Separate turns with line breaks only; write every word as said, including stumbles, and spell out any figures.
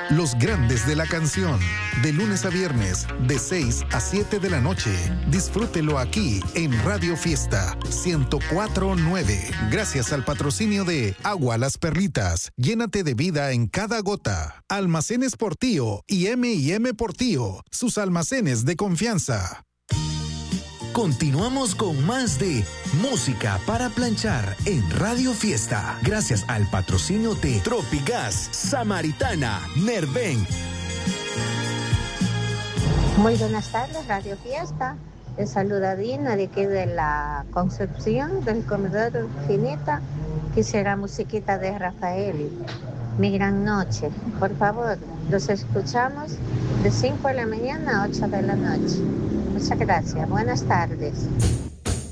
Los grandes de la canción, de lunes a viernes, de seis a siete de la noche. Disfrútelo aquí en Radio Fiesta ciento cuatro punto nueve. Gracias al patrocinio de Agua Las Perlitas. Llénate de vida en cada gota. Almacenes Portillo y eme y eme Portillo, sus almacenes de confianza.
Continuamos con más de Música para Planchar en Radio Fiesta. Gracias al patrocinio de Tropigas, Samaritana, Nerven.
Muy buenas tardes, Radio Fiesta. Les saluda Dina de aquí de la Concepción, del comedor Finita. Quisiera musiquita de Rafael, Mi Gran Noche. Por favor, los escuchamos de cinco de la mañana a ocho de la noche. Muchas gracias. Buenas tardes.